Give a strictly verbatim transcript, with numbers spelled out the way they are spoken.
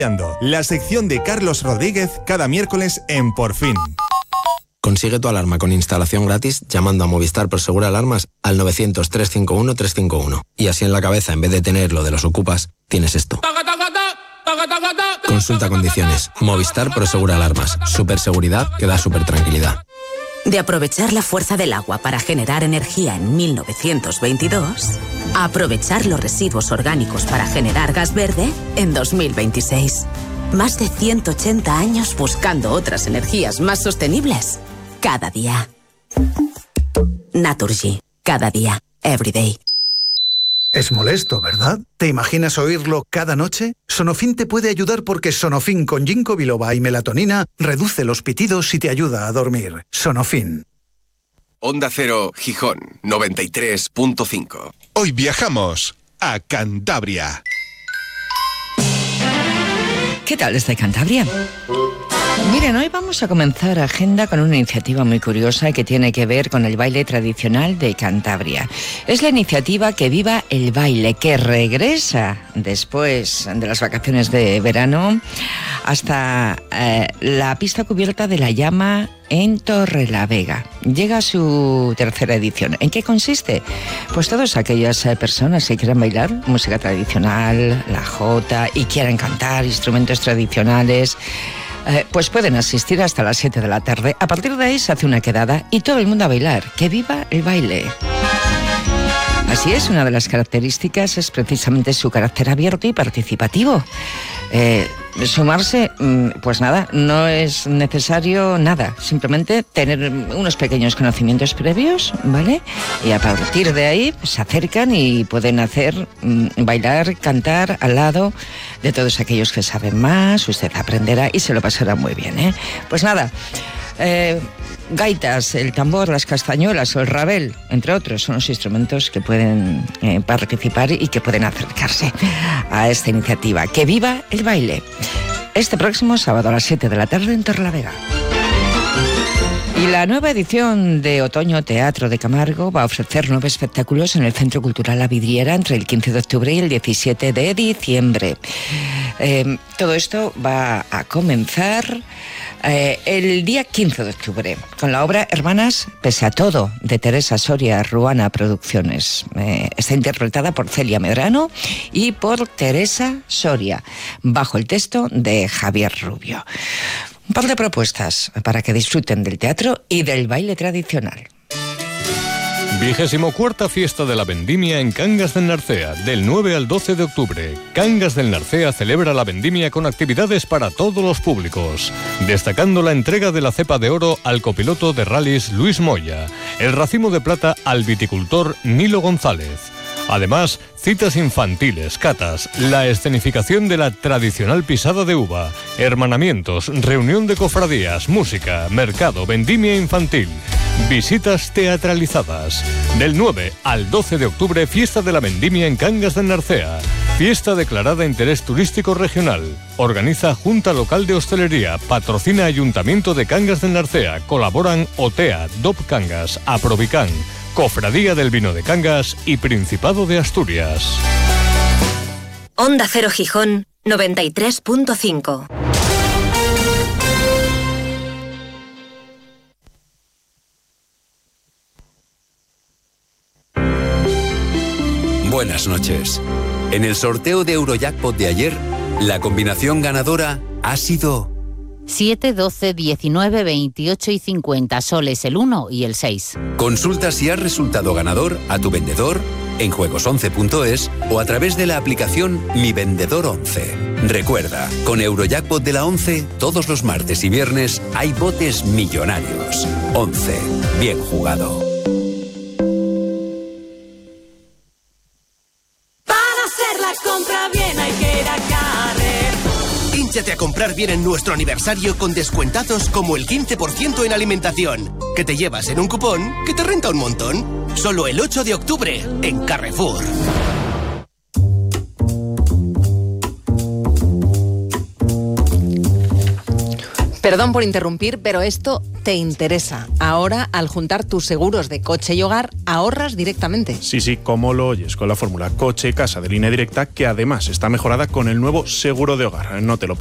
La sección de Carlos Rodríguez cada miércoles en Por Fin. Consigue tu alarma con instalación gratis llamando a Movistar Prosegur Alarmas al novecientos, trescientos cincuenta y uno, trescientos cincuenta y uno. Y así en la cabeza, en vez de tener lo de los ocupas, tienes esto. Consulta condiciones. Movistar Prosegur Alarmas. Superseguridad que da super tranquilidad. De aprovechar la fuerza del agua para generar energía en mil novecientos veintidós, a aprovechar los residuos orgánicos para generar gas verde en dos mil veintiséis. Más de ciento ochenta años buscando otras energías más sostenibles. Cada día. Naturgy. Cada día. Every day. Es molesto, ¿verdad? ¿Te imaginas oírlo cada noche? Sonofin te puede ayudar porque Sonofin con ginkgo biloba y melatonina reduce los pitidos y te ayuda a dormir. Sonofin. Onda Cero, Gijón, noventa y tres punto cinco. Hoy viajamos a Cantabria. ¿Qué tal desde Cantabria? Miren, hoy vamos a comenzar agenda con una iniciativa muy curiosa que tiene que ver con el baile tradicional de Cantabria. Es la iniciativa Que Viva el Baile, que regresa después de las vacaciones de verano hasta eh, la pista cubierta de la Llama en Torrelavega. Llega a su tercera edición. ¿En qué consiste? Pues todas aquellas eh, personas que quieran bailar música tradicional, la jota, y quieran cantar instrumentos tradicionales, Eh, pues pueden asistir hasta las siete de la tarde. A partir de ahí se hace una quedada y todo el mundo a bailar. ¡Que viva el baile! Así es, una de las características es precisamente su carácter abierto y participativo. Eh, sumarse, pues nada, no es necesario nada, simplemente tener unos pequeños conocimientos previos, ¿vale? Y a partir de ahí pues, se acercan y pueden hacer, bailar, cantar al lado de todos aquellos que saben más. Usted aprenderá y se lo pasará muy bien, ¿eh? Pues nada, eh, gaitas, el tambor, las castañuelas o el rabel, entre otros, son los instrumentos que pueden eh, participar y que pueden acercarse a esta iniciativa. ¡Que viva el baile! Este próximo sábado a las siete de la tarde en Torrelavega. Y la nueva edición de Otoño Teatro de Camargo va a ofrecer nueve espectáculos en el Centro Cultural La Vidriera entre el quince de octubre y el diecisiete de diciembre. Eh, todo esto va a comenzar eh, el día quince de octubre con la obra Hermanas pese a todo de Teresa Soria Ruana Producciones. Eh, está interpretada por Celia Medrano y por Teresa Soria bajo el texto de Javier Rubio. Un par de propuestas para que disfruten del teatro y del baile tradicional. Vigésimo cuarta Fiesta de la Vendimia en Cangas del Narcea, del nueve al doce de octubre. Cangas del Narcea celebra la vendimia con actividades para todos los públicos, destacando la entrega de la cepa de oro al copiloto de rallies Luis Moya, el racimo de plata al viticultor Nilo González. Además, citas infantiles, catas, la escenificación de la tradicional pisada de uva, hermanamientos, reunión de cofradías, música, mercado, vendimia infantil, visitas teatralizadas. Del nueve al doce de octubre, Fiesta de la Vendimia en Cangas del Narcea. Fiesta declarada interés turístico regional. Organiza Junta Local de Hostelería. Patrocina Ayuntamiento de Cangas del Narcea. Colaboran OTEA, D O P Cangas, Aprovican, Cofradía del Vino de Cangas y Principado de Asturias. Onda Cero Gijón, noventa y tres punto cinco. Buenas noches. En el sorteo de Eurojackpot de ayer, la combinación ganadora ha sido siete, doce, diecinueve, veintiocho y cincuenta, soles el uno y el seis. Consulta si has resultado ganador a tu vendedor, en juegos once punto es o a través de la aplicación Mi Vendedor once. Recuerda, con Eurojackpot de la once, todos los martes y viernes hay botes millonarios. once. Bien jugado. Pínchate a comprar bien en nuestro aniversario con descuentazos como el quince por ciento en alimentación, que te llevas en un cupón que te renta un montón. Solo el ocho de octubre en Carrefour. Perdón por interrumpir, pero esto te interesa. Ahora, al juntar tus seguros de coche y hogar, ahorras directamente. Sí, sí, como lo oyes, con la fórmula coche-casa de Línea Directa, que además está mejorada con el nuevo seguro de hogar. No te lo